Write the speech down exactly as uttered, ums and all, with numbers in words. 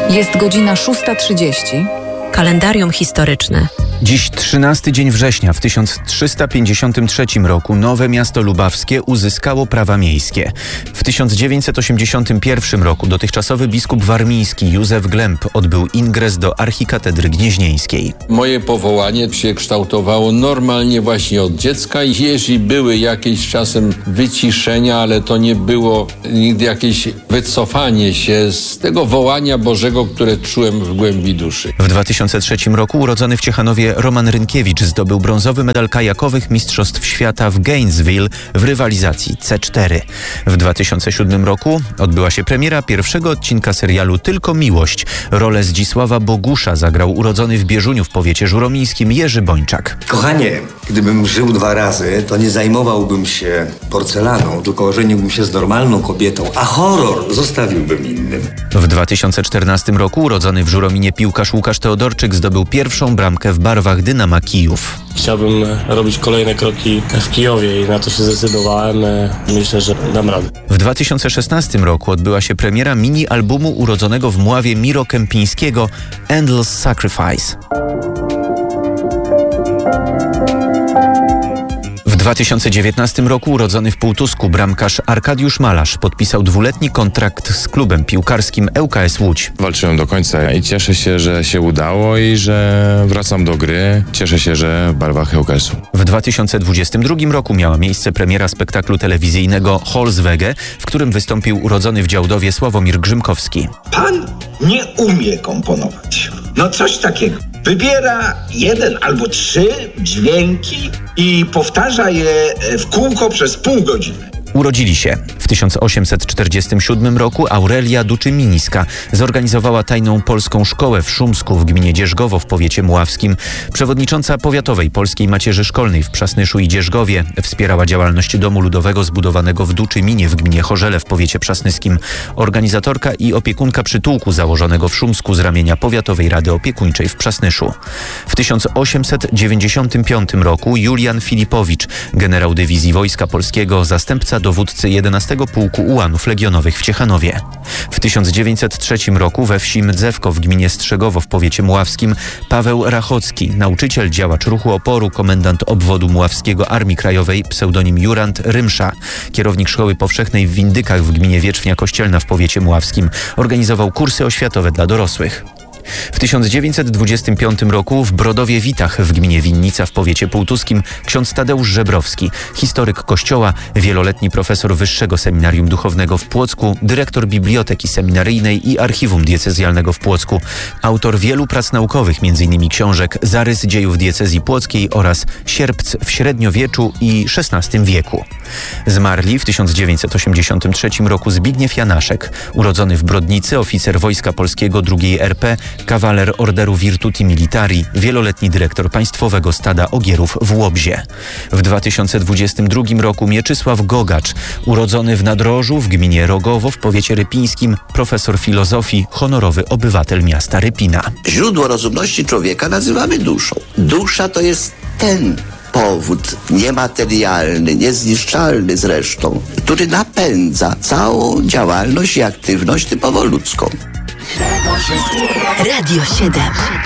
Jest godzina szósta trzydzieści. Kalendarium historyczne. Dziś trzynasty dzień września w tysiąc trzysta pięćdziesiątym trzecim roku nowe miasto lubawskie uzyskało prawa miejskie. W tysiąc dziewięćset osiemdziesiątym pierwszym roku dotychczasowy biskup warmiński Józef Glemp odbył ingres do archikatedry gnieźnieńskiej. Moje powołanie się kształtowało normalnie właśnie od dziecka. Jeśli były jakieś czasem wyciszenia, ale to nie było nigdy jakieś wycofanie się z tego wołania Bożego, które czułem w głębi duszy. W dwa tysiące trzecim roku urodzony w Ciechanowie Roman Rynkiewicz zdobył brązowy medal kajakowych Mistrzostw Świata w Gainesville w rywalizacji C cztery. W dwa tysiące siódmym roku odbyła się premiera pierwszego odcinka serialu Tylko Miłość. Rolę Zdzisława Bogusza zagrał urodzony w Bieżuniu w powiecie żuromińskim Jerzy Bończak. Kochanie, gdybym żył dwa razy, to nie zajmowałbym się porcelaną, tylko ożeniłbym się z normalną kobietą, a horror zostawiłbym innym. W dwa tysiące czternastym roku urodzony w Żurominie piłkarz Łukasz Teodorczyk zdobył pierwszą bramkę w barwach Dynama Kijów. Chciałbym robić kolejne kroki w Kijowie i na to się zdecydowałem. Myślę, że dam radę. W dwa tysiące szesnastym roku odbyła się premiera mini-albumu urodzonego w Mławie Miro Kępińskiego Endless Sacrifice. W dwa tysiące dziewiętnastym roku urodzony w Półtusku bramkarz Arkadiusz Malarz podpisał dwuletni kontrakt z klubem piłkarskim ŁKS Łódź. Walczyłem do końca i cieszę się, że się udało i że wracam do gry. Cieszę się, że w barwach ŁKS-u. W dwa tysiące dwudziestym drugim roku miała miejsce premiera spektaklu telewizyjnego Holzwege, w którym wystąpił urodzony w Działdowie Sławomir Grzymkowski. Pan nie umie komponować. No coś takiego. Wybiera jeden albo trzy dźwięki i powtarza je w kółko przez pół godziny. Urodzili się. W tysiąc osiemset czterdziestym siódmym roku Aurelia Duczymińska zorganizowała tajną polską szkołę w Szumsku w gminie Dzierżgowo w powiecie mławskim. Przewodnicząca Powiatowej Polskiej Macierzy Szkolnej w Przasnyszu i Dzierżgowie wspierała działalność Domu Ludowego zbudowanego w Duczyminie w gminie Chorzele w powiecie przasnyskim. Organizatorka i opiekunka przytułku założonego w Szumsku z ramienia Powiatowej Rady Opiekuńczej w Przasnyszu. W tysiąc osiemset dziewięćdziesiątym piątym roku Julian Filipowicz, generał dywizji Wojska Polskiego, zastępca dowódcy jedenastego Pułku Ułanów Legionowych w Ciechanowie. W tysiąc dziewięćset trzecim roku we wsi Mdzewko w gminie Strzegowo w powiecie mławskim Paweł Rachocki, nauczyciel, działacz ruchu oporu, komendant obwodu mławskiego Armii Krajowej, pseudonim Jurand Rymsza, kierownik szkoły powszechnej w Windykach w gminie Wierzchnia Kościelna w powiecie mławskim, organizował kursy oświatowe dla dorosłych. W tysiąc dziewięćset dwudziestym piątym roku w Brodowie Witach w gminie Winnica w powiecie półtuskim ksiądz Tadeusz Żebrowski, historyk kościoła, wieloletni profesor Wyższego Seminarium Duchownego w Płocku, dyrektor Biblioteki Seminaryjnej i Archiwum Diecezjalnego w Płocku, autor wielu prac naukowych, między innymi książek Zarys dziejów diecezji płockiej oraz Sierpc w średniowieczu i szesnastym wieku. Zmarli w tysiąc dziewięćset osiemdziesiątym trzecim roku Zbigniew Janaszek, urodzony w Brodnicy, oficer Wojska Polskiego drugiej R P, kawaler Orderu Virtuti Militari, wieloletni dyrektor Państwowego Stada Ogierów w Łobzie. W dwa tysiące dwudziestym drugim roku Mieczysław Gogacz, urodzony w Nadrożu w gminie Rogowo w powiecie rypińskim, profesor filozofii, honorowy obywatel miasta Rypina. Źródło rozumności człowieka nazywamy duszą. Dusza to jest ten powód niematerialny, niezniszczalny zresztą, który napędza całą działalność i aktywność typowo ludzką. Radio siedem.